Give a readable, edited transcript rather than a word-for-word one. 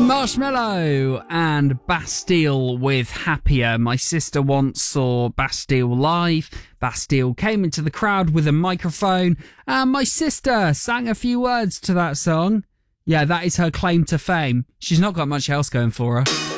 Marshmello and Bastille with Happier. My sister once saw Bastille live. Bastille came into the crowd with a microphone and my sister sang a few words to that song. Yeah, that is her claim to fame. She's not got much else going for her.